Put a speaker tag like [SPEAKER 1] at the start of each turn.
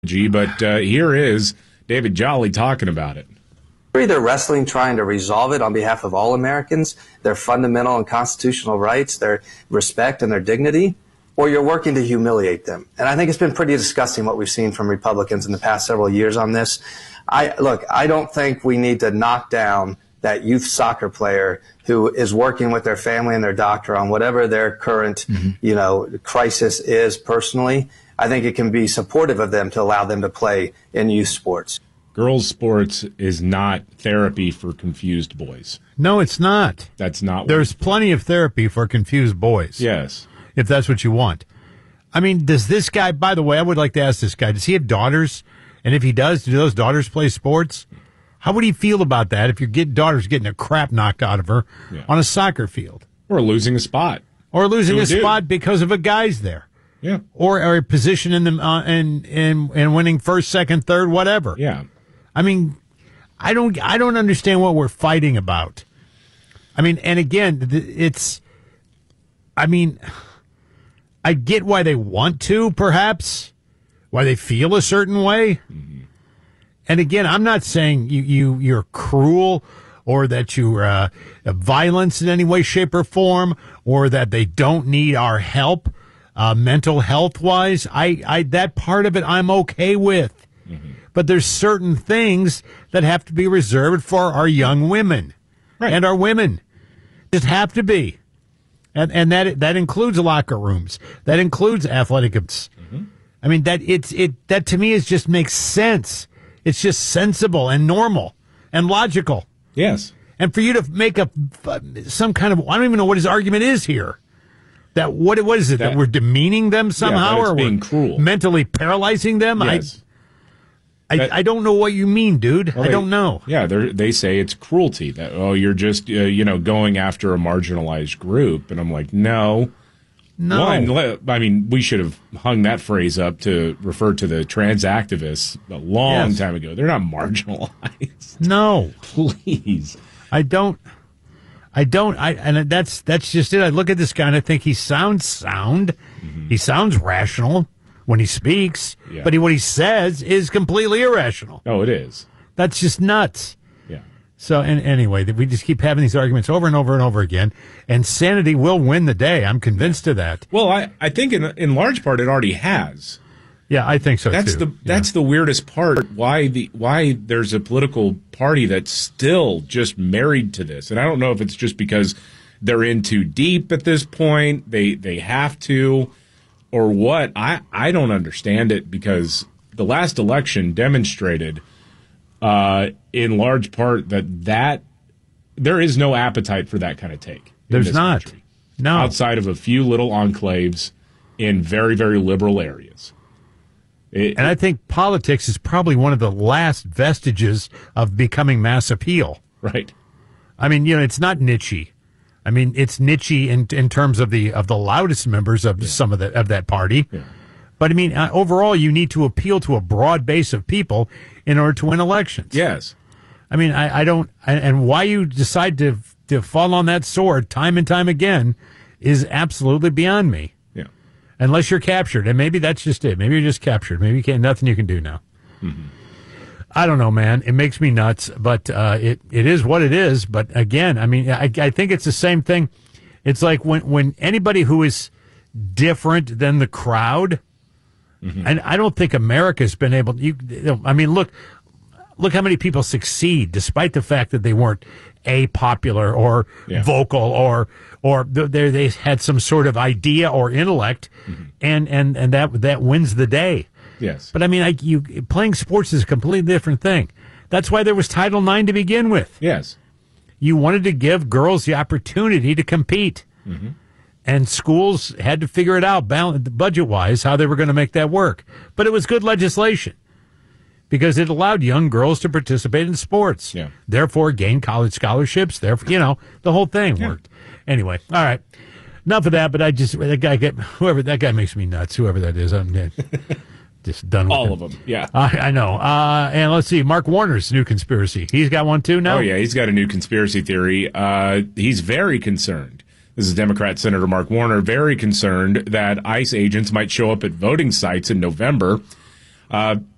[SPEAKER 1] But here is David Jolly talking about it.
[SPEAKER 2] You're either wrestling trying to resolve it on behalf of all Americans, their fundamental and constitutional rights, their respect and their dignity, or you're working to humiliate them. And I think it's been pretty disgusting what we've seen from Republicans in the past several years on this. I don't think we need to knock down that youth soccer player who is working with their family and their doctor on whatever their current, crisis is personally. I think it can be supportive of them to allow them to play in youth sports.
[SPEAKER 1] Girls' sports is not therapy for confused boys.
[SPEAKER 3] No, it's not.
[SPEAKER 1] That's not.
[SPEAKER 3] There's plenty of therapy for confused boys.
[SPEAKER 1] Yes.
[SPEAKER 3] If that's what you want. I mean, does this guy, by the way, I would like to ask this guy, does he have daughters? And if he does, do those daughters play sports? How would he feel about that if your daughter's getting a crap knocked out of her on a soccer field?
[SPEAKER 1] Or losing a spot.
[SPEAKER 3] Or losing a spot because of a guy's there.
[SPEAKER 1] Yeah.
[SPEAKER 3] Or a position in the and winning first, second, third, whatever.
[SPEAKER 1] Yeah.
[SPEAKER 3] I mean, I don't understand what we're fighting about. I mean, and again, I get why they want to, perhaps, why they feel a certain way. Mm-hmm. And again, I'm not saying you're cruel or that you're violence in any way, shape, or form, or that they don't need our help mental health wise. I that part of it I'm okay with. Mm-hmm. But there's certain things that have to be reserved for our young women and our women. Just have to be. And that includes locker rooms. That includes athletic. Mm-hmm. I mean, that to me just makes sense. It's just sensible and normal and logical.
[SPEAKER 1] Yes.
[SPEAKER 3] And for you to make some kind of, I don't even know what his argument is here. That what is it that we're demeaning them somehow,
[SPEAKER 1] or
[SPEAKER 3] being
[SPEAKER 1] we're cruel,
[SPEAKER 3] mentally paralyzing them?
[SPEAKER 1] Yes.
[SPEAKER 3] I don't know what you mean, dude. Well, I don't know.
[SPEAKER 1] Yeah, they say it's cruelty. That you're just going after a marginalized group, and I'm like, no. One, I mean, we should have hung that phrase up to refer to the trans activists a long time ago. They're not marginalized.
[SPEAKER 3] No,
[SPEAKER 1] please.
[SPEAKER 3] And that's just it. I look at this guy and I think he sounds sound. Mm-hmm. He sounds rational when he speaks, but what he says is completely irrational.
[SPEAKER 1] Oh, it is.
[SPEAKER 3] That's just nuts.
[SPEAKER 1] Yeah.
[SPEAKER 3] So, and anyway, we just keep having these arguments over and over and over again, and sanity will win the day. I'm convinced of that.
[SPEAKER 1] Well, I think in large part it already has.
[SPEAKER 3] Yeah, I think so too.
[SPEAKER 1] That's the weirdest part. Why there's a political party that's still just married to this, and I don't know if it's just because they're in too deep at this point. They have to, or what. I don't understand it, because the last election demonstrated, in large part, that there is no appetite for that kind of take.
[SPEAKER 3] There's not.
[SPEAKER 1] Country,
[SPEAKER 3] no,
[SPEAKER 1] outside of a few little enclaves in very, very liberal areas.
[SPEAKER 3] And I think politics is probably one of the last vestiges of becoming mass appeal.
[SPEAKER 1] Right.
[SPEAKER 3] I mean, it's not niche-y. I mean, it's niche-y in terms of the loudest members of some of that party. Yeah. But I mean, overall, you need to appeal to a broad base of people in order to win elections.
[SPEAKER 1] Yes.
[SPEAKER 3] I mean, I don't, and why you decide to fall on that sword time and time again is absolutely beyond me. Unless you're captured, and maybe that's just it. Maybe you're just captured. Maybe you can't. Nothing you can do now. Mm-hmm. I don't know, man. It makes me nuts, but it is what it is. But again, I mean, I think it's the same thing. It's like when anybody who is different than the crowd, mm-hmm. and I don't think America's been able. I mean, look how many people succeed despite the fact that they weren't popular or vocal or they had some sort of idea or intellect, mm-hmm. and that wins the day.
[SPEAKER 1] Yes.
[SPEAKER 3] But I mean, playing sports is a completely different thing. That's why there was Title IX to begin with.
[SPEAKER 1] Yes.
[SPEAKER 3] You wanted to give girls the opportunity to compete. Mm-hmm. And schools had to figure it out, budget-wise, how they were going to make that work. But it was good legislation, because it allowed young girls to participate in sports. Yeah. Therefore, gain college scholarships. Therefore, the whole thing worked. Anyway, all right. Enough of that, but that guy makes me nuts, whoever that is. I'm just done with
[SPEAKER 1] all of them, yeah.
[SPEAKER 3] I know. And let's see, Mark Warner's new conspiracy. He's got one too now?
[SPEAKER 1] Oh, yeah, he's got a new conspiracy theory. He's very concerned. This is Democrat Senator Mark Warner, very concerned that ICE agents might show up at voting sites in November.